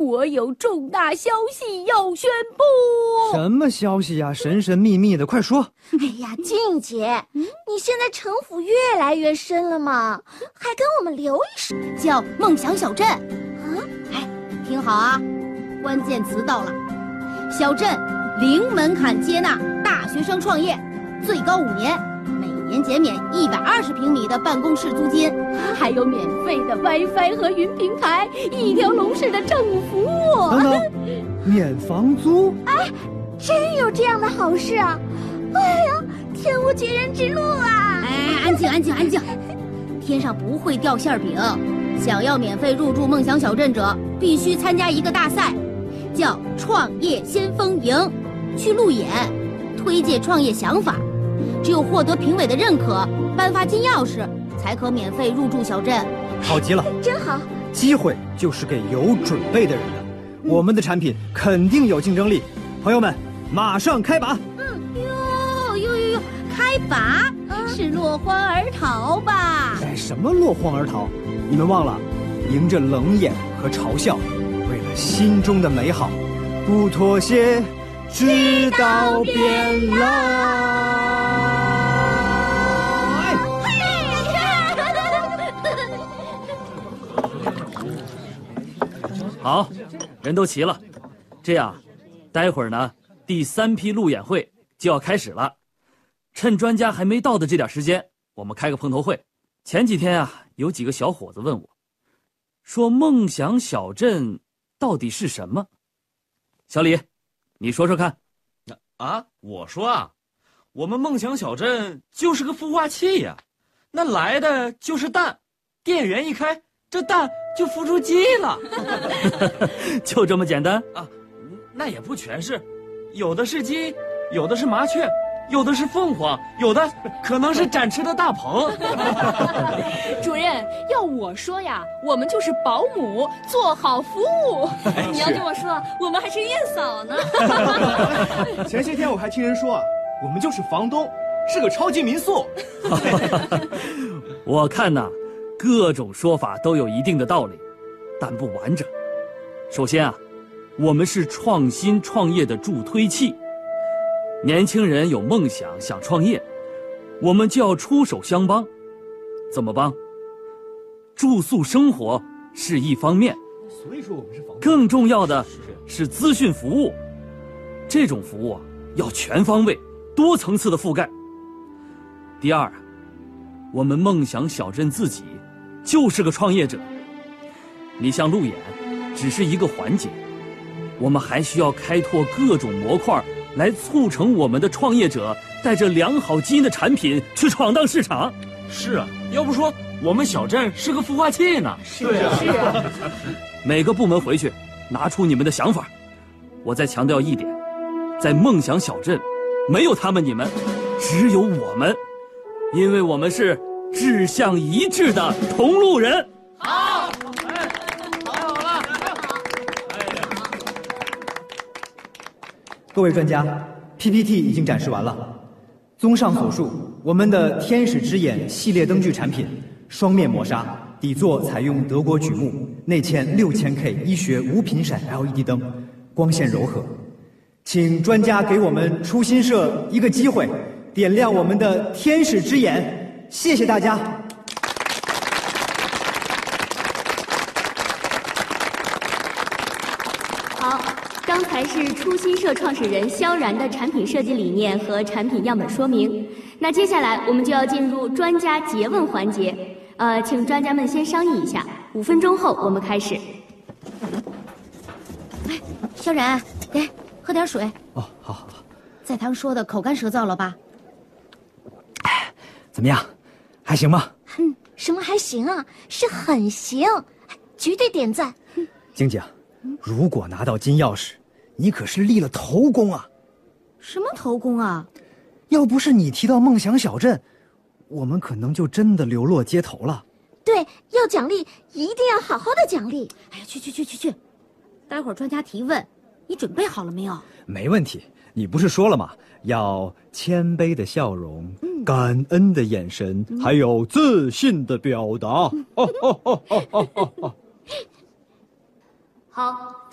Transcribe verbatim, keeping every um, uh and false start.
我有重大消息要宣布。 什么消息呀？神神秘秘的，快说！ 哎呀，静姐，嗯、你现在城府越来越深了嘛，还跟我们留一手， 叫梦想小镇。 啊， 哎，听好啊，关键词到了，小镇零门槛接纳大学生创业，最高五年。年减免一百二十平米的办公室租金， 还有免费的 WiFi 和云平台，一条龙式的政府服务。 等等，免房租？ 哎，真有这样的好事啊！哎呀，天无绝人之路啊！ 哎，安静安静安静，天上不会掉馅饼。想要免费入住梦想小镇者，必须参加一个大赛，叫创业先锋营，去路演，推介创业想法。只有获得评委的认可，颁发金钥匙，才可免费入住小镇。 好极了， 真好！ 机会就是给有准备的人的，嗯、我们的产品肯定有竞争力。朋友们，马上开拔！ 嗯，哟哟哟哟，开拔、嗯、是落荒而逃吧？ 哎，什么落荒而逃？你们忘了，迎着冷眼和嘲笑，为了心中的美好，不妥协，直到变老。 好，人都齐了，这样，待会儿呢，第三批路演会就要开始了。趁专家还没到的这点时间，我们开个碰头会。前几天啊，有几个小伙子问我，说梦想小镇到底是什么？小李，你说说看。 啊，我说啊，我们梦想小镇就是个孵化器呀，那来的就是蛋，电源一开，这蛋就孵出鸡了。 就这么简单啊？那也不全是，有的是鸡，有的是麻雀，有的是凤凰，有的可能是展翅的大鹏。 主任，要我说呀，我们就是保姆，做好服务。 哎、 你要这么说，我们还是月嫂呢。 前些天我还听人说啊，我们就是房东，是个超级民宿。 我看呐，各种说法都有一定的道理，但不完整。首先啊，我们是创新创业的助推器。年轻人有梦想想创业，我们就要出手相帮。怎么帮？住宿生活是一方面， 所以说我们是房东。 更重要的是资讯服务，这种服务啊要全方位、多层次的覆盖。第二，我们梦想小镇自己就是个创业者。你像路演只是一个环节，我们还需要开拓各种模块，来促成我们的创业者带着良好基因的产品去闯荡市场。 是啊，要不说我们小镇是个孵化器呢。 是啊，是啊。 每个部门回去拿出你们的想法。我再强调一点，在梦想小镇，没有他们你们，只有我们，因为我们是志向一致的同路人。 好，哎，好好了。 各位专家 ，P P T 已经展示完了。综上所述，我们的天使之眼系列灯具产品，双面磨砂，底座采用德国榉木，内嵌六千 K 医学无频闪 L E D 灯，光线柔和。请专家给我们初心社一个机会，点亮我们的天使之眼。谢谢大家。 好。刚才是初心社创始人萧然的产品设计理念和产品样本说明。那接下来我们就要进入专家诘问环节，呃，请专家们先商议一下，五分钟后我们开始。 哎，萧然，给喝点水。 哦，好好好。 在堂说的口干舌燥了吧？ 哎，怎么样？还行吗？ 嗯，什么还行啊？是很行，绝对点赞。 晶晶，如果拿到金钥匙，你可是立了头功啊！ 什么头功啊？ 要不是你提到梦想小镇，我们可能就真的流落街头了。 对，要奖励，一定要好好的奖励。 哎呀，去去去去去！待会儿专家提问，你准备好了没有？ 没问题，你不是说了吗？要谦卑的笑容、嗯、感恩的眼神，嗯、还有自信的表达。嗯、哦哦哦哦哦哦！ 好。